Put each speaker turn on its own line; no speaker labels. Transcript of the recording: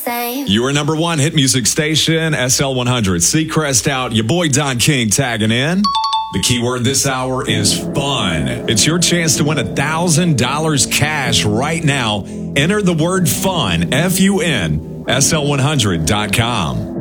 same.
Your number one hit music station, SL100. Seacrest out. Your boy Don King tagging in. The keyword this hour is fun. It's your chance to win $1,000 cash right now. Enter the word fun, F-U-N, SL100.com.